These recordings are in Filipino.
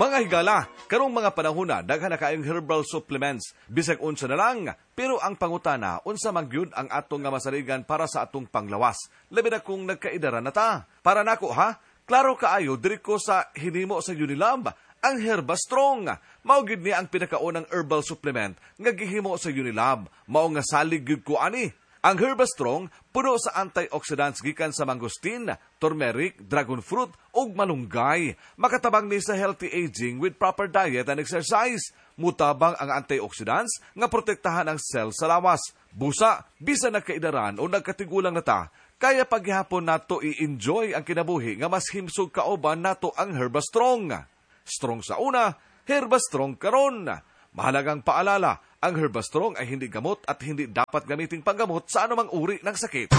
Mga higala, karong mga panahon na daghan na kaayong herbal supplements, bisag unsa na lang, pero ang pangutana, unsa man gyud ang atong nga masaligan para sa atong panglawas. Labi na kung nagkaidara na ta. Para nako ha, klaro kaayo diri ko sa hinimo sa Unilab, ang Herba Strong. Mao gyud ni ang pinakaunang herbal supplement nga gihimo sa Unilab. Mao nga salig gyud ko ani. Ang Herba Strong puno sa antioxidants gikan sa mangosteen, turmeric, dragon fruit ug malunggay. Makatabang ni sa healthy aging with proper diet and exercise. Mutabang ang antioxidants nga protektahan ang cell sa lawas. Busa, bisan nagkaidaran o nagkatigulang na ta, kaya paghihapon nato i-enjoy ang kinabuhi nga mas himsog kaoban nato ang Herba Strong. Strong sa una, Herba Strong karon. Mahalagang paalala, ang Herba Strong ay hindi gamot at hindi dapat gamiting panggamot sa anumang uri ng sakit.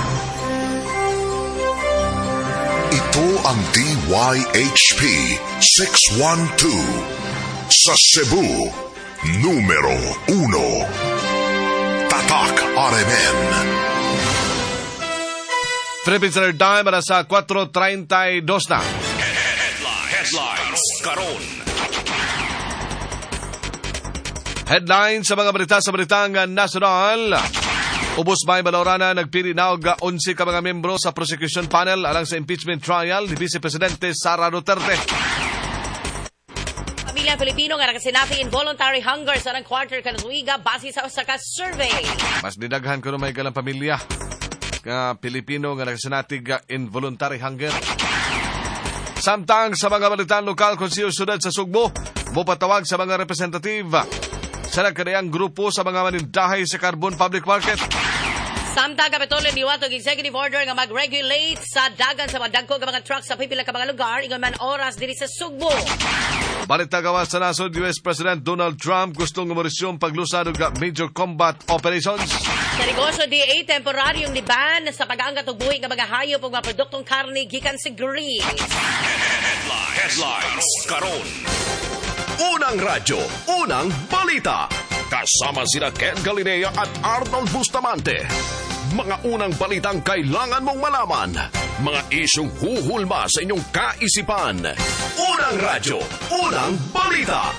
Ito ang DYHP 612 sa Cebu, numero 1. Tatak RMN. Philippine Standard Time para sa 4:32 na. Headlines karon. Headlines sa mga balita sa balitang nasyonal. Ubos may Balorana nagpili na og 11 ka mga membro sa prosecution panel alang sa impeachment trial ni Vice Presidente Sara Duterte. Pamilyang Pilipino nga nakasinati involuntary hunger sa ng quarter kanatuiga base sa usa ka survey. Mas didaghan ko may galang pamilya nga Pilipino nga nakasinatig involuntary hunger. Samtang sa mga balitan lokal konseyo syudad sa Sugbo, mopatawag sa mga representative sa nagkadayang grupo sa mga manindahay sa Carbon Public Market. Samtang Kapitolyo niwatog executive order nga mag-regulate sa dagan sa mga dagko nga mga trucks sa pipila ka mga lugar ingon man oras diri sa Sugbo. Balita gawas sa nasod, US President Donald Trump gustong umarisyon paglusad og major combat operations. Sa negosyo DA temporaryong liban sa pag-aangat og buhi nga mga hayop ug mga produktong karne gikan sa Greece. Headlines karon. Unang radyo, unang balita. Kasama sina Ken Galinea at Arnold Bustamante. Mga unang balitang kailangan mong malaman. Mga isyong huhulma sa inyong kaisipan. Unang radyo, unang balita.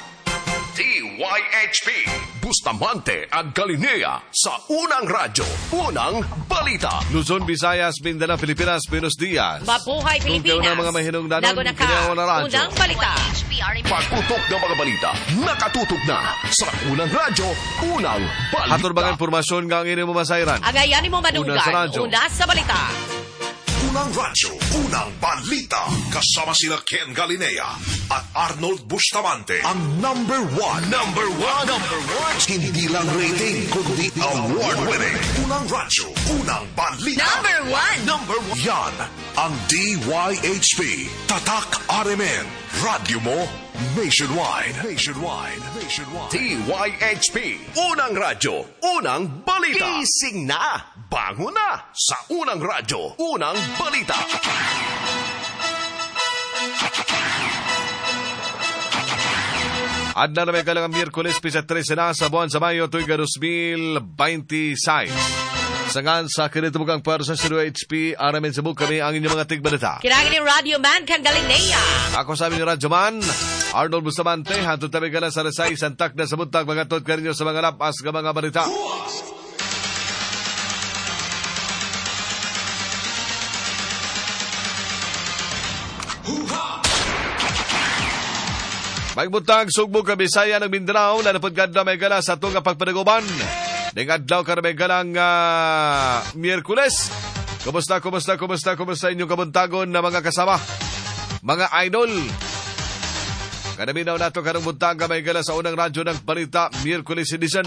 DYHP, Bustamante at Galinea sa unang radyo, unang balita. Luzon, Visayas, Mindanao, Pilipinas, Buenos Dias. Mabuhay Pilipinas. Kung mga mahinungdanon, Lago na ka, unang balita. Pagputok ng mga balita, nakatutok na sa unang radyo, unang balita. Haturbangan informasyon nga ang inyo masayran. Agayanin mo Una sa madunggan. radyo. Una sa balita. Unang radyo, unang balita. Kasama sila Ken Galinea at Arnold Bustamante. Ang number one. Hindi lang rating, kundi award-winning. Unang radyo, unang balita. Number one. Yan ang DYHP. Tatak RMN. Radyo mo nationwide. DYHP, unang radyo, unang balita. Gising na, bangon na sa unang radyo, unang balita. Adna na may kalang Miyerkules, pisa 13 na sa buwan sa Mayo, tuiga 2026. Sangan sa kinitubugang para sa DYHP, aramin sa buka kami ang inyong mga tigbalita. Kinangin ni Radio Man Ken Galinea. Ako sa aming Radyo Man, Arnold Bustamante, hantod tabi ka na sa Rasay, santak na sa buntag, mga tod karinyo sa mga lapas ka mga balita. Magbuntag, Sugbo, Kabisaya ng Mindanao, nanapod ganda may gala sa tunga pagpanaguban. Dengadlaw ka na may galang Miyerkules. Kumusta inyong kabuntagon na mga kasama? Mga idol. Kanaminaw nato karong buntag ka may gala sa unang radyo ng balita, Miyerkules edition.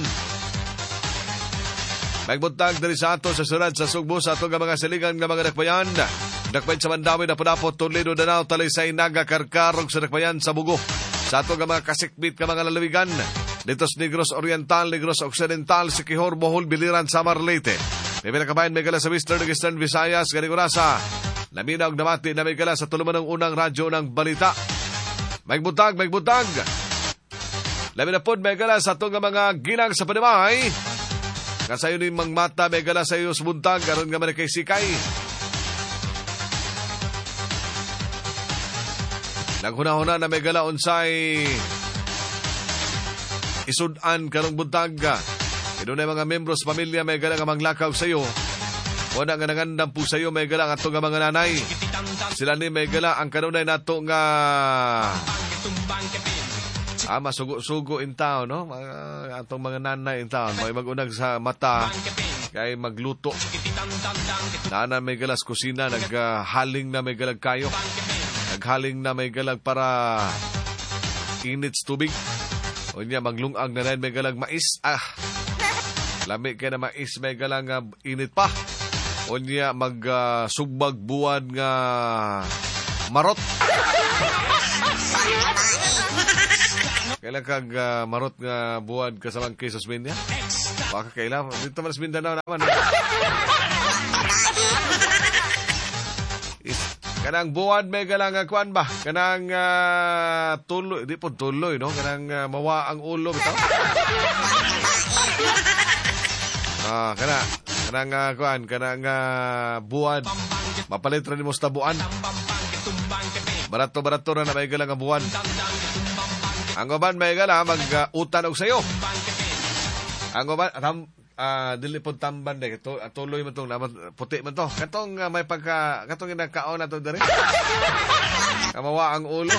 Magbuntag dari sa ato sa sunod sa Sugbo sa atong mga siligan ng mga nakbayan. Nakbayan sa Mandawi na Pudapo, Toledo, Danao, Talisay, Naga, Karkarog sa nakbayan sa Bugo. Sa ato mga kasikbit ka mga lalawigan, dito sa Negros Oriental, Negros Occidental, Siquijor, Bohol, Biliran, Samar, Leyte. May pinakabayan may gala sa Western Visayas, Ganigurasa. Laminaw na mati na may gala sa tuluman ng unang radyo ng balita. May butag. Laminaw po may gala sa itong mga ginang sa Panimay. Kasayo ni Mang Mata may gala sa iyo sa buntag, karon nga man kay Sikay. Naghuna-huna na may gala unsay isudan karong buntag. Ino na mga membros pamilya may gala nga manglakaw sa iyo. Wala nga nangandam po sa iyo may gala nga nga mga nanay. Sila ni may gala ang kanunay nato nga masugo-sugo in town, no? Atong mga nanay in town, may magunag sa mata kay magluto. Nana may galas kusina, naghaling na may galag kayo. Naghaling na may galag para init tubig. O niya, maglungag na rin may galag mais. Lami kaya na mais may galang init pa. O niya, magsugbag buwan nga marot. Kailan kag marot nga buwan kasamang Quezon Mindanao? Baka kailan. Dito man sa Mindanao naman. Kanang buwan may galang kuan ba? Kanang tuloy. Di po tuloy, no? Kanang mawa ang ulo. Bitaw. Kanang kuan. Kanang buwan. Mapalit rin mo sa tabuan. Barato-barato na may galang buwan. Ang uban may gala mag-utan og sayo. Ang uban dili pud tamban de tuloy man tong puti man to. Katong may katong inakaon na to diri. Kamawa ang ulo.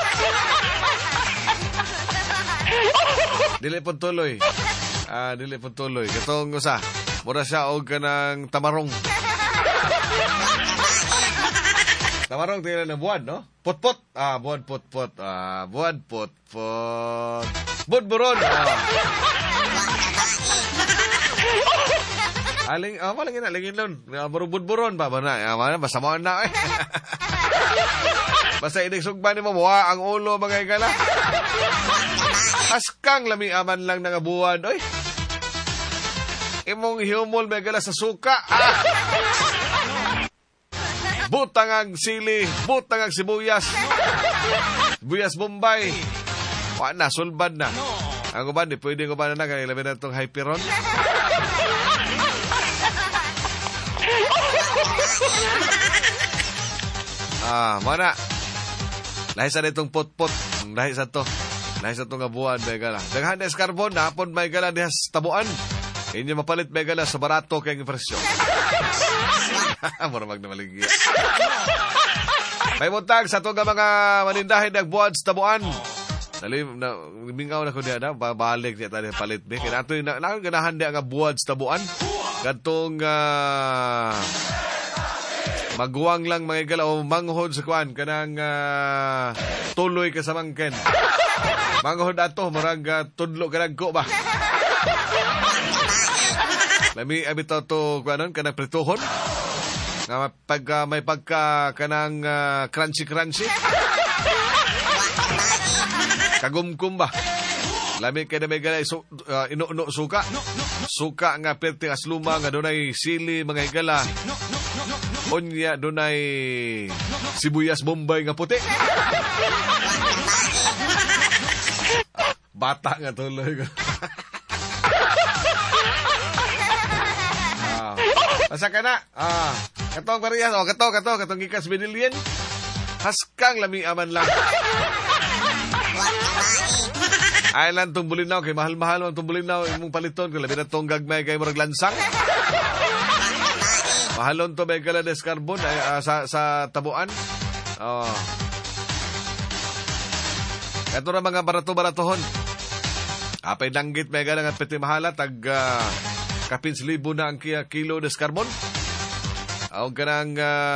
Dili pud tuloy. Dili pud tuloy. Katong usa, mura siya og kanang tamarong. Tamarong tingnan ng buwan, no? Pot-pot. Buwan pot-pot. Buwan pot-pot. Budburon. Malingin na, lingin nun. Budburon ba? Basta mo na, eh. Basta inigsugban ni mo, ang ulo, mga igala. Askang lami aman lang nga buwan, oy. Imong humol, mga igala, sa suka. Butang ang sili, butang ang sibuyas. Sibuyas Bombay. Wala na, sulbad na. Ang uban, di pwede ko ba na kaya labi na itong hyperon. Mana. Lahi sa itong pot-pot. Lahi sa to. Lahi sa itong abuan, may gala. Daghan na karbon, hapon may gala dihas tabuan. Inyo mapalit may gala sa barato kayong presyo. Maramag na maligya. May muntag sa itong mga manindahin nagbuwan sa tabuan. Mingaw na ko niya na, babalik niya tayo palit niya. Kaya nato yung ganahan niya nga buwan sa tabuan. Katong magwang lang mga igala o manghod sa kuan. Kanang tuloy ka sa mangken. Manghod ato, marag tudlo kanang ko ba? Lami abitaw to kuanon, kanang prituhon. Nga may pagka kanang crunchy. Kagumkum ba? Lami kaya na may galay ino-no suka. Suka nga perti asluma nga dunay sili mga igala. Onya dunay sibuyas Bombay nga puti. Bata nga tuloy ko. Asa ka na? Katong parehas. Katong gikas binilyen. Haskang lami aman lang. Ay lang itong bulinaw. Kay mahal-mahal ang itong bulinaw. Imong paliton. Kung labi na itong gagmay kay marag lansang. Mahalon to may galades carbon sa tabuan. Ito na mga barato-baratohon. Apay danggit may galang at piti mahala. Tag kapins libo na ang kilo des carbon. Ang kanang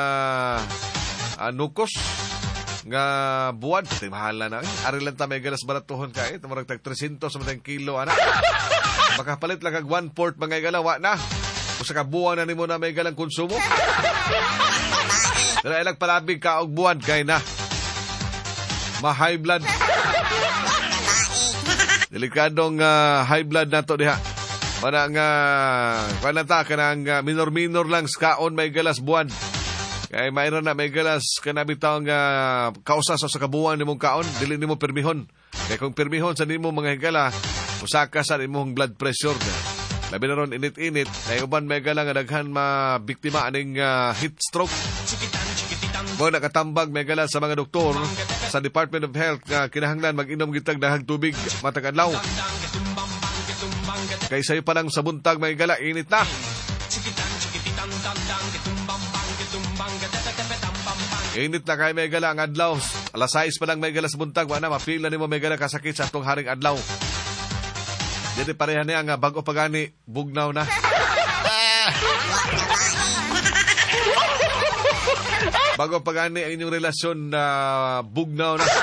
nukos nga buwan. Pati mahala na. Ari lang ta may galas baratuhon ka. Tumarag tag 300 sa matang kilo. Makapalit lang kag 1/4 mga galawa na. Kung sa kabuwan na ni mo na may galang konsumo. Pero ilang palabig ka og buwan kay na. Ma-high blood. Delikadong high blood na to diha. Para nga, panata ka ng minor-minor lang kaon may galas buwan. Kaya mayroon na may galas kanabitaw nga kausas sa kabuwan ni mong kaon, dili ni mo permihon. Kaya kung permihon sa ni mo mga higala, usaka sa ni mong blood pressure. Labi na ron init-init, kaya uban may gala nga daghan mabiktima aning heat stroke. Mo nakatambag may gala sa mga doktor sa Department of Health nga kinahanglan mag-inom gitag dahag tubig matag adlaw. Kay sayo pa lang sa buntag may gala init na. Init na kay may gala ang adlaw. Alas 6 pa lang may gala sa buntag wa na mapila nimo may gala kasakit sa atong haring adlaw. Dili pareha niya nga bago pagani bugnaw na. Bago pagani ang inyong relasyon na bugnaw na.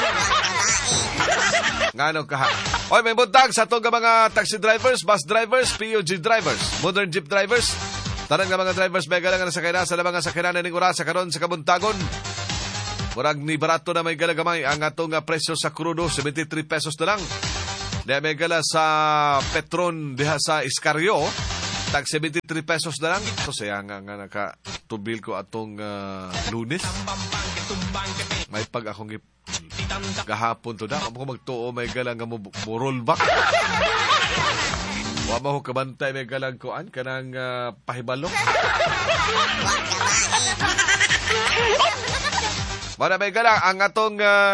Ngano ka? Oy, may buntag sa itong mga taxi drivers, bus drivers, PUG drivers, modern jeep drivers. Tarang nga mga drivers may galang na sakay na sa mga sakyanan ng oras sa karon sa kabuntagon. Murag ni barato na may galagamay ang atong presyo sa crudo, 73 pesos na lang. Diya may gala sa Petron diha sa Iscarrio, tag 73 pesos na lang. So saya nga nakatubil ko atong Lunes. May pag akong gahapon to na. Ako magtuo may galang nga mo rollback. Wa mo kabantay may galang koan kanang pahibalo. Mana may galang ang atong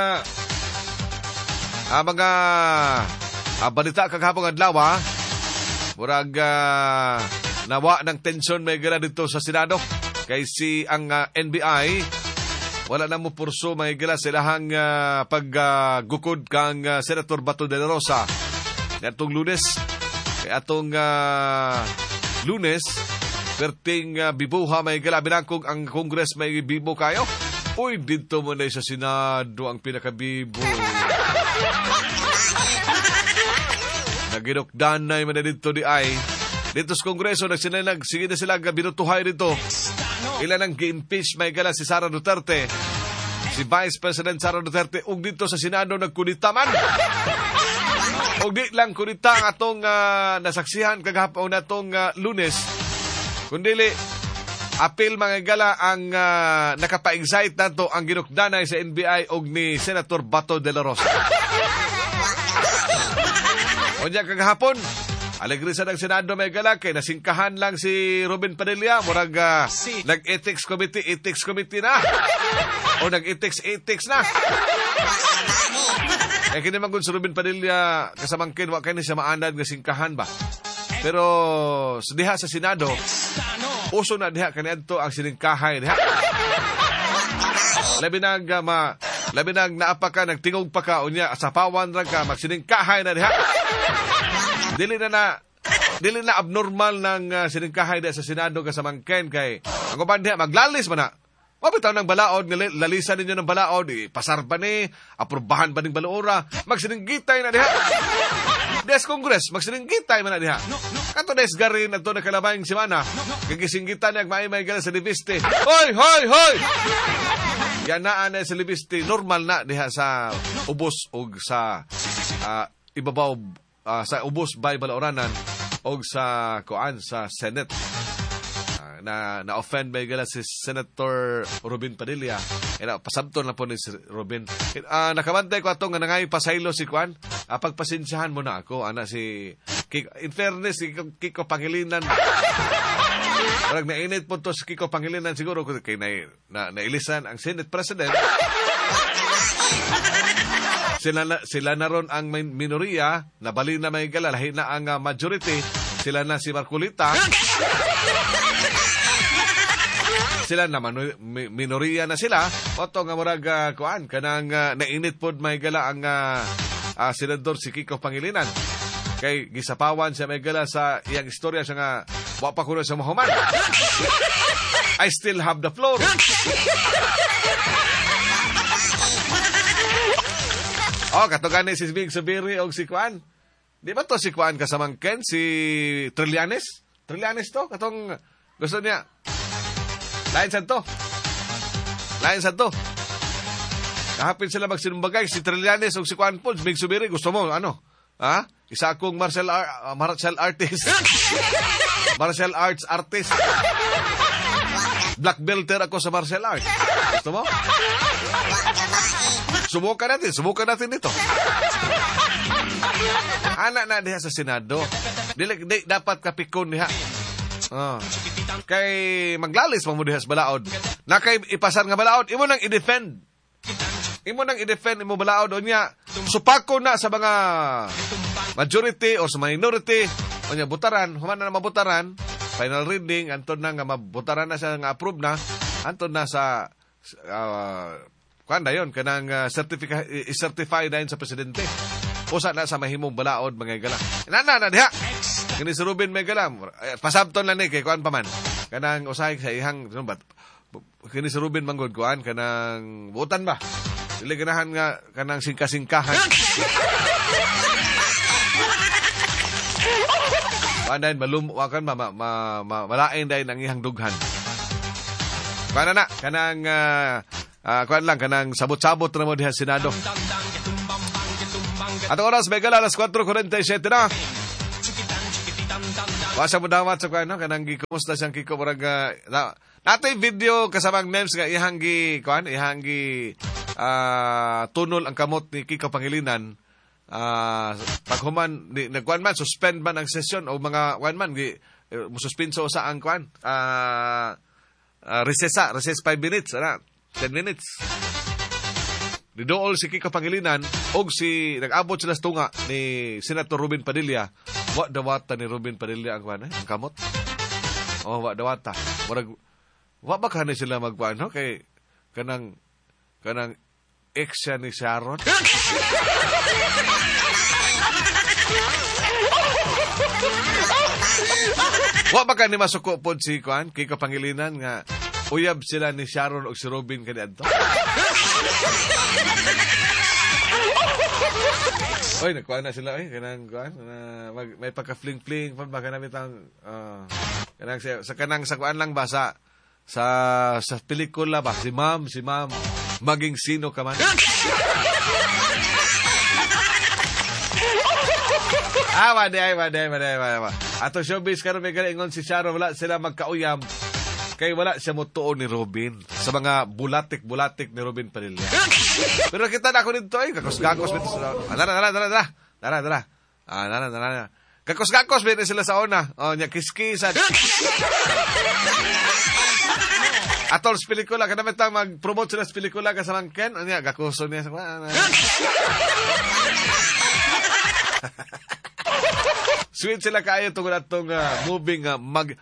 mga balita kagahapon adlaw. Murag nawa ng tensyon may gala dito sa Senado. Kay si ang NBI wala na mo purso may gala silahang paggukod kang Senator Bato de la Rosa. Atong Lunes. Kay atong Lunes, perting bibuha may gala binangkog ang Congress may bibo kayo. Uy, dito mo na sa Senado ang pinakabibo. Naginokdanay man na dito di ay. Dito sa Kongreso, sige na sila binutuhay dito. Ilan ang gi-impeach may gala si Sara Duterte. Si Vice President Sara Duterte. Ug dito sa Senado nagkunita man. Ug di lang kunita ang atong nasaksihan kagahapon na atong Lunes. Kundili, apil mga gala ang nakapa-excite nato ang ginukdanay sa NBI og ni Senator Bato de la Rosa. Unya kagahapon, alegre sa ng Senado may gala kay nasingkahan lang si Robin Padilla. Murag nag-ethics committee na. O nag-ethics na. Eh kini man gud si Robin Padilla kasamangkin wa kay ni siya maanad nga singkahan ba. Pero diha sa Senado, uso na diha kaniadto ang siningkahay diha. Labi nag naapa ka, nagtingog pa ka, unya, asapawan ra ka, magsiningkahay na diha. Dili na abnormal ng siningkahay diha sa Senado kasamangkin kay ang uban diha maglalis man na. Mabitaw ng balaod, lalisan ninyo ng balaod, pasar ba ni, aprobahan ba ng balaora, magsininggitay na diha. Des Congress, magsininggitay man na diha. Kato des garin at doon na kalabayang simana, kagisinggitan niya, may gala sa Libiste. Hoy! Yan na sa Libiste, normal na diha sa ubos o sa ibabaw, sa ubos by balaoranan o sa kuan sa Senate. Na-offend may gala si Senator Robin Padilla. Pasabton lang po ni si Robin. Nakabantay ko atong nangay pasaylo si Kwan. Pagpasensyahan mo na ako. Si Kiko. In fairness, si Kiko Pangilinan. Parang nainit po to si Kiko Pangilinan siguro kay nailisan ang Senate President. Sila na ron ang minoriya. Nabali na may gala. Lahi na ang majority. Sila na si Marcolita. Sila na minoriya na sila. Oto nga murag kuan kanang nainit pod may gala ang senador si Kiko Pangilinan. Kay gisapawan siya may gala sa iyang istorya siya nga wa pa kuno sa mahuman. I still have the floor. Katugani si Big Subiri og si Kuan. Di ba to si Kuan kasamangken si Trillanes? Trillanes to katong gusto niya. Lain sa to. Kahapin sila magsinumbagay si Trillanes o si Juan Paul, Big Subiri, gusto mo, ano? Ha? Isa akong martial artist. Martial arts artist. Black belter ako sa martial arts. Gusto mo? Subukan natin dito. Anak na diha sa Senado. Dili dapat kapikon diha. Kay maglalis pang mo diha sa balaod. Na kay ipasar nga balaod, imo nang i-defend. Imo balaod o niya. Supako na sa mga majority o sa minority. O niya, butaran. Human na mabutaran. Final reading. Antod na nga mabutaran na siya nga approve na. Antod na sa kuan dayon kanang certify na yun sa presidente. Usa na sa mahimong balaod mga gala. Na diha. Kini si Ruben may gala. Pasabton lang ni kay kuan pa man. Kanang usahay sa ihang kini si Ruben manggod kuan kanang butan ba. Dili ganahan nga kanang singka-singkahan. Pandayon malumuwakan malain dayon ang ihang dughan. Kana na kanang kuan lang kanang sabot-sabot na mo diha Senado. Atong oras may gala alas 4:47 na. Wasa mo dawat sa kuan no kanang gikumusta siyang Kiko murag natay video kasamang names nga ihanggi kuan ihanggi tunol ang kamot ni Kiko Pangilinan. Paghuman nagkuan man suspend man ang session o mga kuan man mususpenso sa ang kuan recess 5 minutes 10 minutes. Didool si Kiko Pangilinan og si nag-abot sila sa tunga ni Senator Ruben Padilla. Wa dawata ni Ruben Padilla ang kuan ang kamot. Wa dawata. Murag wa ba kanay sila magkuan no kay kanang ex siya ni Sharon. Wa ba kanay masuko pod si kuan Kiko Pangilinan nga uyab sila ni Sharon o si Robin kaniadto. Oy, nagkuha na sila kanang kuan may pagka-fling-fling pa baka namin tang kanang sa kuan lang ba sa pelikula ba si ma'am maging sino ka man. Maday. Ato showbiz karon may galingon si Sharon wala sila magkauyam. Kay wala siya motuon ni Robin sa mga bulatik ni Robin Padilla. Pero kita na ako dito kakos-kakos bito sila. Dara. Kakos-kakos bito sila sa una. Nya kiskisan. Atol sa pelikula kada metang mag-promote sila sa pelikula kasamang Ken, nya gakuso niya sa Sweet sila kayo tungod atong moving